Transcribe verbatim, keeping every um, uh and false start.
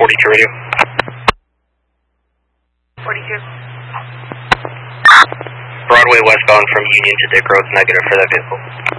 forty-two radio. forty-two. Broadway westbound from Union to Dick Road, negative for that vehicle.